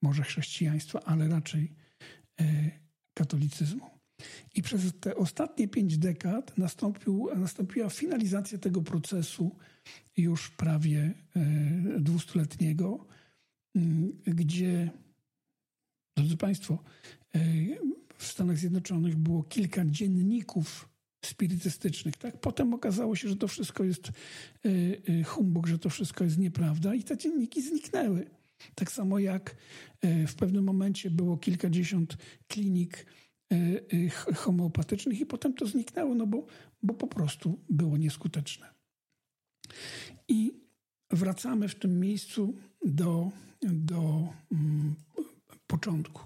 może chrześcijaństwa, ale raczej katolicyzmu. I przez te ostatnie 5 dekad nastąpiła finalizacja tego procesu już prawie 200-letniego, gdzie, drodzy Państwo, w Stanach Zjednoczonych było kilka dzienników spirytystycznych. Tak? Potem okazało się, że to wszystko jest humbug, że to wszystko jest nieprawda i te dzienniki zniknęły. Tak samo jak w pewnym momencie było kilkadziesiąt klinik homeopatycznych i potem to zniknęło, no bo po prostu było nieskuteczne. I wracamy w tym miejscu do początku.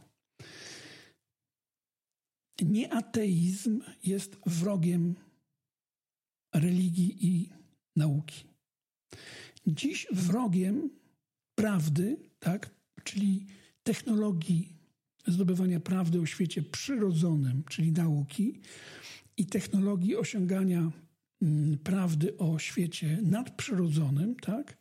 Nieateizm jest wrogiem religii i nauki. Dziś wrogiem prawdy, tak, czyli technologii zdobywania prawdy o świecie przyrodzonym, czyli nauki, i technologii osiągania prawdy o świecie nadprzyrodzonym, tak?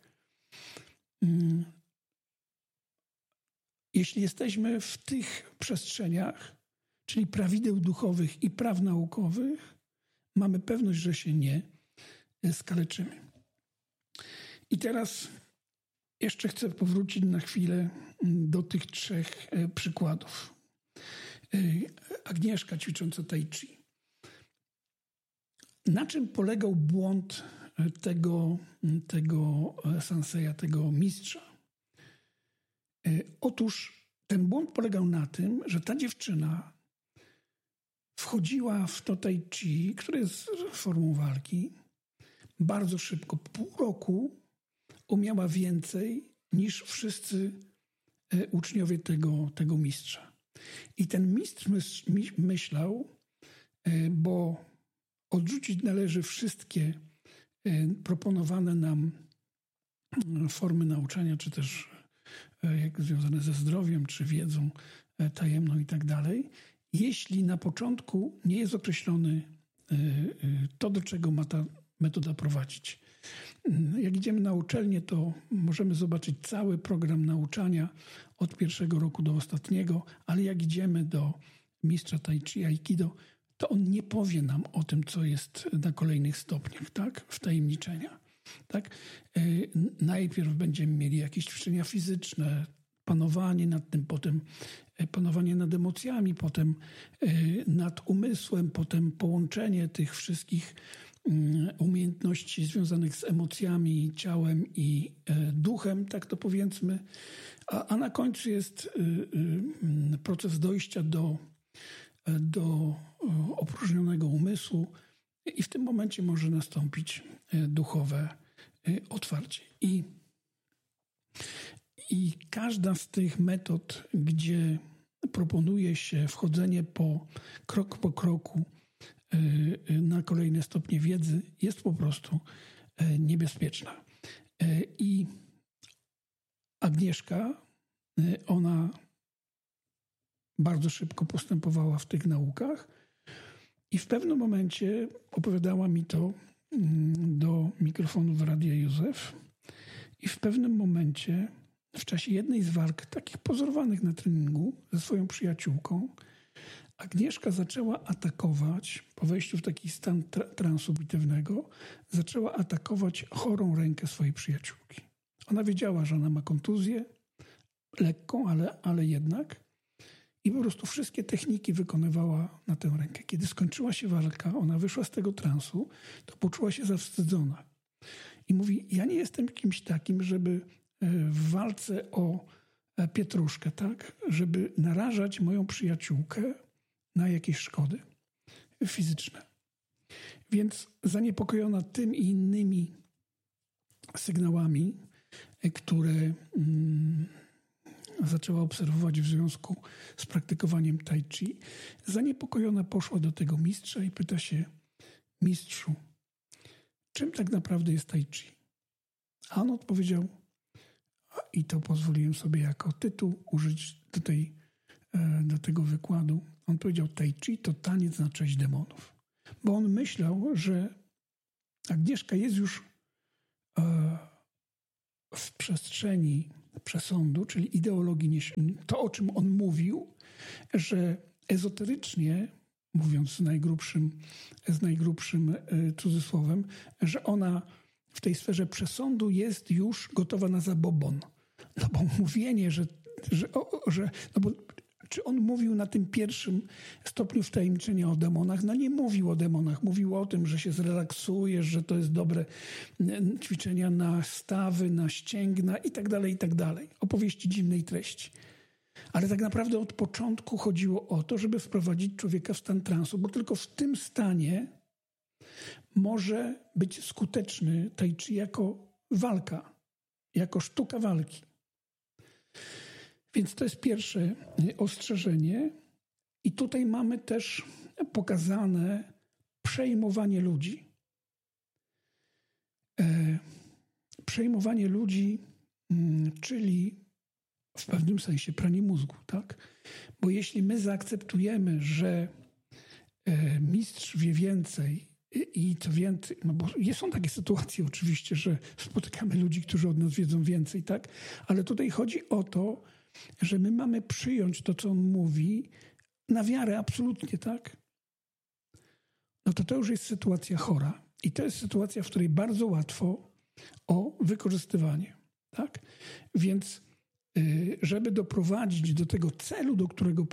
Jeśli jesteśmy w tych przestrzeniach, czyli prawideł duchowych i praw naukowych, mamy pewność, że się nie skaleczymy. I teraz jeszcze chcę powrócić na chwilę do tych 3 przykładów. Agnieszka ćwicząca tai chi. Na czym polegał błąd tego senseja, tego mistrza? Otóż ten błąd polegał na tym, że ta dziewczyna wchodziła w to tai chi, które jest formą walki, bardzo szybko. Po pół roku umiała więcej niż wszyscy uczniowie tego mistrza. I ten mistrz myślał, bo odrzucić należy wszystkie proponowane nam formy nauczania, czy też jak związane ze zdrowiem, czy wiedzą tajemną i tak dalej, jeśli na początku nie jest określony to, do czego ma ta metoda prowadzić. Jak idziemy na uczelnię, to możemy zobaczyć cały program nauczania od pierwszego roku do ostatniego, ale jak idziemy do mistrza tai chi, aikido, to on nie powie nam o tym, co jest na kolejnych stopniach, tak? Wtajemniczenia. Tak? Najpierw będziemy mieli jakieś ćwiczenia fizyczne, panowanie nad tym, potem panowanie nad emocjami, potem nad umysłem, potem połączenie tych wszystkich umiejętności związanych z emocjami, ciałem i duchem, tak to powiedzmy. A na końcu jest proces dojścia do opróżnionego umysłu i w tym momencie może nastąpić duchowe otwarcie. I każda z tych metod, gdzie proponuje się wchodzenie krok po kroku na kolejne stopnie wiedzy, jest po prostu niebezpieczna. I Agnieszka, ona bardzo szybko postępowała w tych naukach i w pewnym momencie opowiadała mi to do mikrofonów Radia Józef i w pewnym momencie w czasie jednej z walk, takich pozorowanych na treningu ze swoją przyjaciółką, Agnieszka zaczęła atakować, po wejściu w taki stan transu bitewnego, zaczęła atakować chorą rękę swojej przyjaciółki. Ona wiedziała, że ona ma kontuzję, lekką, ale jednak. I po prostu wszystkie techniki wykonywała na tę rękę. Kiedy skończyła się walka, ona wyszła z tego transu, to poczuła się zawstydzona. I mówi, ja nie jestem kimś takim, żeby w walce o pietruszkę, tak, żeby narażać moją przyjaciółkę na jakieś szkody fizyczne. Więc zaniepokojona tym i innymi sygnałami, które zaczęła obserwować w związku z praktykowaniem tai chi, zaniepokojona poszła do tego mistrza i pyta się, mistrzu, czym tak naprawdę jest tai chi? A on odpowiedział, i to pozwoliłem sobie jako tytuł użyć do tego wykładu. On powiedział, tai chi to taniec na cześć demonów. Bo on myślał, że Agnieszka jest już w przestrzeni przesądu, czyli ideologii, to o czym on mówił, że ezoterycznie, mówiąc z najgrubszym cudzysłowem, że ona w tej sferze przesądu jest już gotowa na zabobon. No bo mówienie, no bo czy on mówił na tym pierwszym stopniu wtajemniczenia o demonach? No nie mówił o demonach. Mówił o tym, że się zrelaksujesz, że to jest dobre ćwiczenia na stawy, na ścięgna i tak dalej, i tak dalej. Opowieści dziwnej treści. Ale tak naprawdę od początku chodziło o to, żeby wprowadzić człowieka w stan transu, bo tylko w tym stanie może być skuteczny tai chi jako walka, jako sztuka walki. Więc to jest pierwsze ostrzeżenie. I tutaj mamy też pokazane przejmowanie ludzi. Przejmowanie ludzi, czyli w pewnym sensie pranie mózgu, tak? Bo jeśli my zaakceptujemy, że mistrz wie więcej i co więcej, no bo są takie sytuacje oczywiście, że spotykamy ludzi, którzy od nas wiedzą więcej, tak? Ale tutaj chodzi o to, że my mamy przyjąć to, co on mówi, na wiarę absolutnie, tak? No to już jest sytuacja chora. I to jest sytuacja, w której bardzo łatwo o wykorzystywanie, tak? Więc żeby doprowadzić do tego celu, do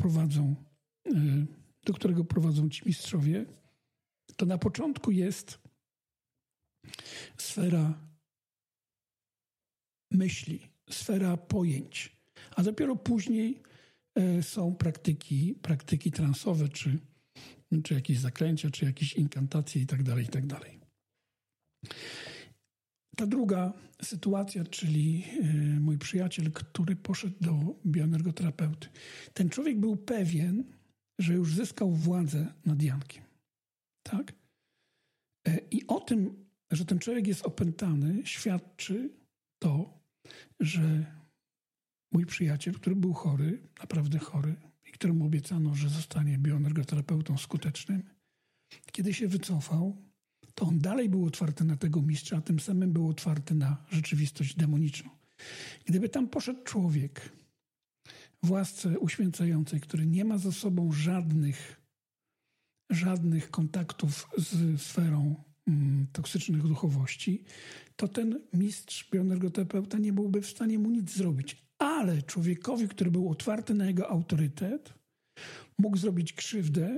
którego prowadzą ci mistrzowie, to na początku jest sfera myśli, sfera pojęć, a dopiero później są praktyki transowe, czy jakieś zaklęcia, czy jakieś inkantacje i tak dalej, i tak dalej. Ta druga sytuacja, czyli mój przyjaciel, który poszedł do bioenergoterapeuty. Ten człowiek był pewien, że już zyskał władzę nad Jankiem. Tak? I o tym, że ten człowiek jest opętany, świadczy to, że mój przyjaciel, który był chory, naprawdę chory, i któremu obiecano, że zostanie bioenergoterapeutą skutecznym, kiedy się wycofał, to on dalej był otwarty na tego mistrza, a tym samym był otwarty na rzeczywistość demoniczną. Gdyby tam poszedł człowiek w łasce uświęcającej, który nie ma za sobą żadnych kontaktów z sferą toksycznych duchowości, to ten mistrz bioenergoterapeuta nie byłby w stanie mu nic zrobić. Ale człowiekowi, który był otwarty na jego autorytet, mógł zrobić krzywdę,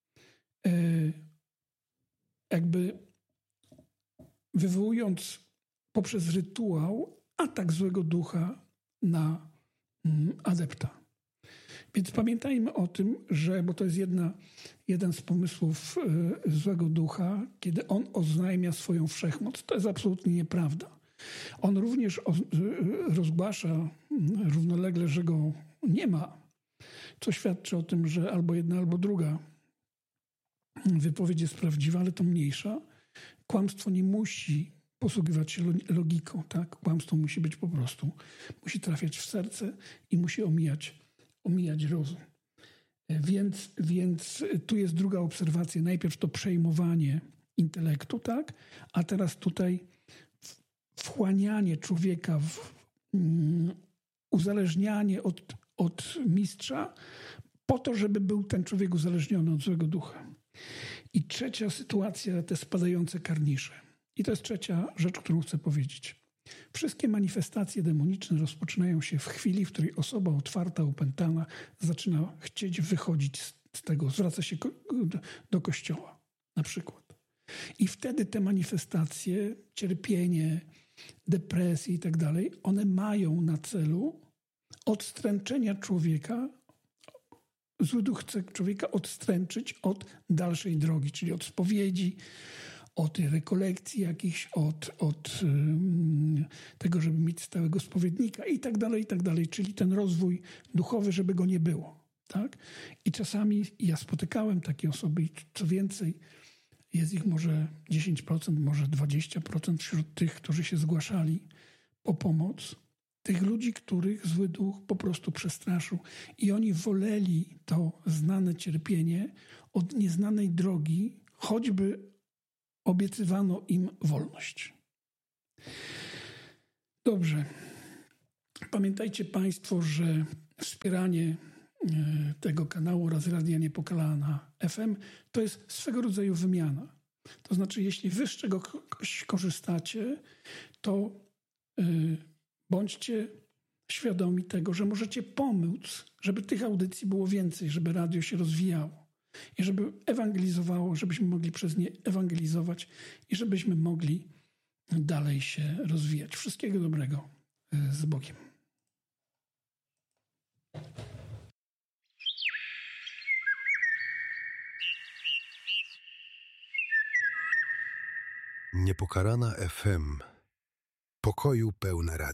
jakby wywołując poprzez rytuał atak złego ducha na adepta. Więc pamiętajmy o tym, bo to jest jeden z pomysłów złego ducha, kiedy on oznajmia swoją wszechmoc. To jest absolutnie nieprawda. On również rozgłasza równolegle, że go nie ma, co świadczy o tym, że albo jedna, albo druga wypowiedź jest prawdziwa, ale to mniejsza. Kłamstwo nie musi posługiwać się logiką, tak? Kłamstwo musi być po prostu, musi trafiać w serce i musi omijać rozum. Więc tu jest druga obserwacja. Najpierw to przejmowanie intelektu, tak? A teraz tutaj wchłanianie człowieka, uzależnianie od mistrza po to, żeby był ten człowiek uzależniony od złego ducha. I trzecia sytuacja, te spadające karnisze. I to jest trzecia rzecz, którą chcę powiedzieć. Wszystkie manifestacje demoniczne rozpoczynają się w chwili, w której osoba otwarta, opętana zaczyna chcieć wychodzić z tego, zwraca się do kościoła na przykład. I wtedy te manifestacje, cierpienie, depresje i tak dalej, one mają na celu odstręczenia człowieka. Zły duch chce człowieka odstręczyć od dalszej drogi, czyli od spowiedzi, od rekolekcji jakichś, od tego, żeby mieć stałego spowiednika i tak dalej, czyli ten rozwój duchowy, żeby go nie było. Tak? I czasami ja spotykałem takie osoby i co więcej, jest ich może 10%, może 20% wśród tych, którzy się zgłaszali po pomoc, tych ludzi, których zły duch po prostu przestraszył. I oni woleli to znane cierpienie od nieznanej drogi, choćby obiecywano im wolność. Dobrze. Pamiętajcie Państwo, że wspieranie tego kanału oraz Radia Niepokalana FM to jest swego rodzaju wymiana. To znaczy, jeśli wy z czegoś korzystacie, to bądźcie świadomi tego, że możecie pomóc, żeby tych audycji było więcej, żeby radio się rozwijało i żeby ewangelizowało, żebyśmy mogli przez nie ewangelizować i żebyśmy mogli dalej się rozwijać. Wszystkiego dobrego. Z Bogiem. Niepokalana FM. Pokoju pełne radio.